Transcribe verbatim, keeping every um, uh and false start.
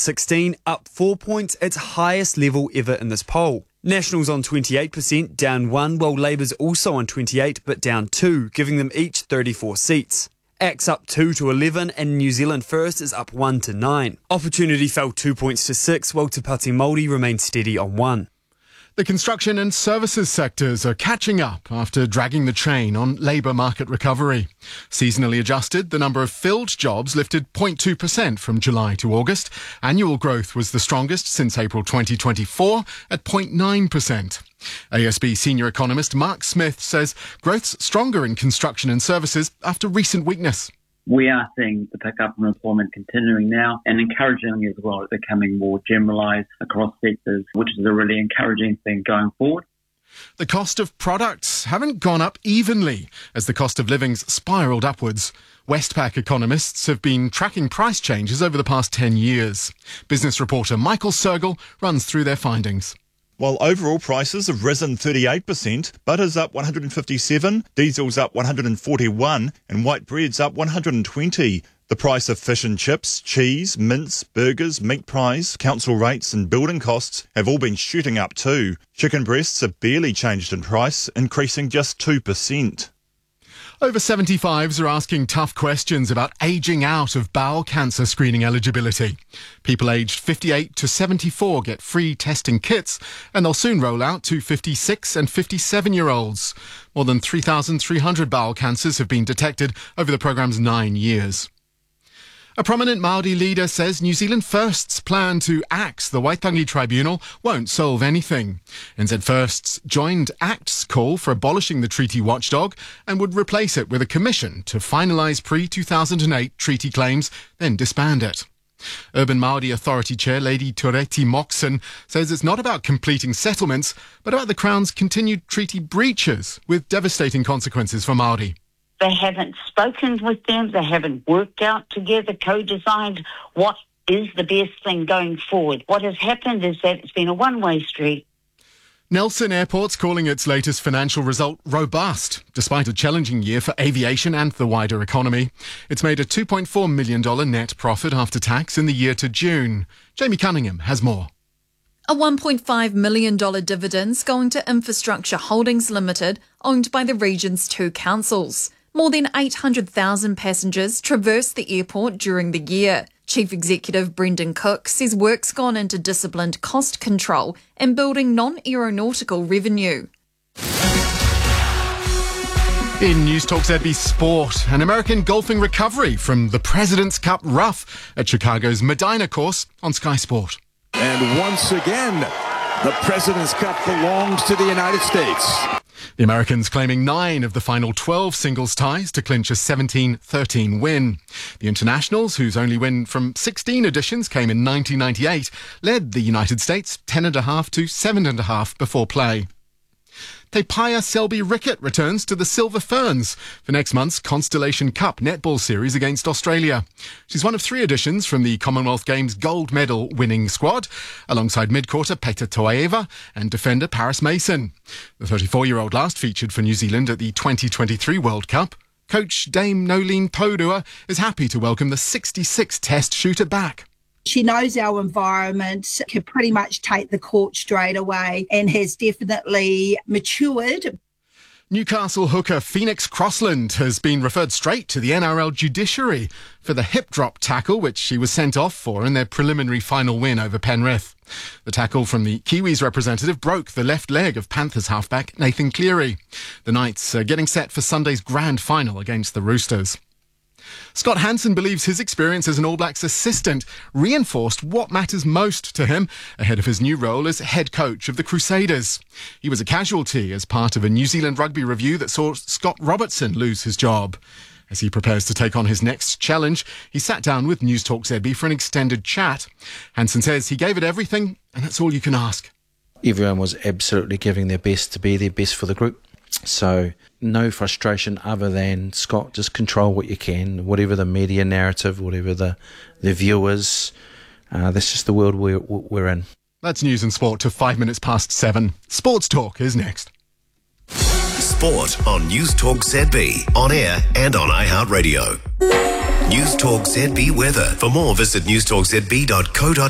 sixteen, up four points, its highest level ever in this poll. Nationals on twenty-eight percent, down one, while Labour's also on twenty-eight but down two, giving them each thirty-four seats. Act's up two to eleven and New Zealand First is up one to nine. Opportunity fell two points to six, while Te Pāti Māori remained steady on one. The construction and services sectors are catching up after dragging the chain on labour market recovery. Seasonally adjusted, the number of filled jobs lifted zero point two percent from July to August. Annual growth was the strongest since April twenty twenty-four at zero point nine percent. A S B senior economist Mark Smith says growth's stronger in construction and services after recent weakness. We are seeing the pickup in employment continuing now and encouraging as well, becoming more generalised across sectors, which is a really encouraging thing going forward. The cost of products haven't gone up evenly as the cost of living's spiralled upwards. Westpac economists have been tracking price changes over the past ten years. Business reporter Michael Sergel runs through their findings. While overall prices have risen thirty-eight percent, butter's up one hundred fifty-seven, diesel's up one hundred forty-one and white bread's up one hundred twenty. The price of fish and chips, cheese, mince, burgers, meat pies, council rates and building costs have all been shooting up too. Chicken breasts have barely changed in price, increasing just two percent. Over seventy-fives are asking tough questions about ageing out of bowel cancer screening eligibility. People aged fifty-eight to seventy-four get free testing kits, and they'll soon roll out to fifty-six and fifty-seven-year-olds. More than three thousand three hundred bowel cancers have been detected over the programme's nine years. A prominent Māori leader says New Zealand First's plan to axe the Waitangi Tribunal won't solve anything. N Z Firsts joined ACT's call for abolishing the treaty watchdog and would replace it with a commission to finalise pre two thousand eight treaty claims, then disband it. Urban Māori Authority Chair Lady Tureti Moxon says it's not about completing settlements, but about the Crown's continued treaty breaches with devastating consequences for Māori. They haven't spoken with them. They haven't worked out together, co-designed what is the best thing going forward. What has happened is that it's been a one-way street. Nelson Airport's calling its latest financial result robust, despite a challenging year for aviation and the wider economy. It's made a two point four million dollars net profit after tax in the year to June. Jamie Cunningham has more. A one point five million dollars dividend's going to Infrastructure Holdings Limited, owned by the region's two councils. More than eight hundred thousand passengers traversed the airport during the year. Chief Executive Brendan Cook says work's gone into disciplined cost control and building non-aeronautical revenue. In News Talk Z B Sport, an American golfing recovery from the President's Cup rough at Chicago's Medina course on Sky Sport. And once again, the President's Cup belongs to the United States. The Americans claiming nine of the final twelve singles ties to clinch a seventeen thirteen win. The Internationals, whose only win from sixteen editions came in nineteen ninety-eight, led the United States ten and a half to seven and a half before play. Te Paia Selby Rickett returns to the Silver Ferns for next month's Constellation Cup netball series against Australia. She's one of three additions from the Commonwealth Games gold medal winning squad, alongside mid-courter Peter Toaeva and defender Paris Mason. The thirty-four-year-old last featured for New Zealand at the twenty twenty-three World Cup. Coach Dame Nolene Taurua is happy to welcome the sixty-six test shooter back. She knows our environment, can pretty much take the court straight away and has definitely matured. Newcastle hooker Phoenix Crossland has been referred straight to the N R L judiciary for the hip drop tackle which she was sent off for in their preliminary final win over Penrith. The tackle from the Kiwis representative broke the left leg of Panthers halfback Nathan Cleary. The Knights are getting set for Sunday's grand final against the Roosters. Scott Hansen believes his experience as an All Blacks assistant reinforced what matters most to him ahead of his new role as head coach of the Crusaders. He was a casualty as part of a New Zealand rugby review that saw Scott Robertson lose his job. As he prepares to take on his next challenge, he sat down with News Talk Z B for an extended chat. Hansen says he gave it everything, and that's all you can ask. Everyone was absolutely giving their best to be their best for the group. So no frustration other than, Scott, just control what you can, whatever the media narrative, whatever the, the viewers. Uh, that's just the world we're, we're in. That's news and sport to five minutes past seven. Sports Talk is next. Sport on News Talk Z B, on air and on iHeartRadio. News Talk Z B weather. For more, visit news talk z b dot co dot